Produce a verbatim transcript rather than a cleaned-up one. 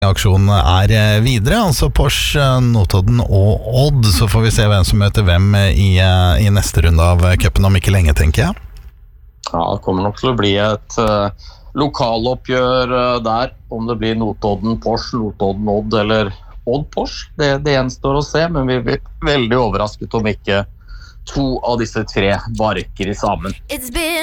aksjonen er videre, altså Porsche, Notodden og Odd. Så får vi se hvem som møter hvem i, i neste runde av cupen om ikke lenge, tenker jeg. Ja, det kommer nok til å bli et uh, lokaloppgjør uh, der, om det blir Notodden Porsche, Notodden Odd eller Odd Porsche. Det, det gjenstår å se, men vi blir veldig overrasket om ikke to av disse tre barker i sammen.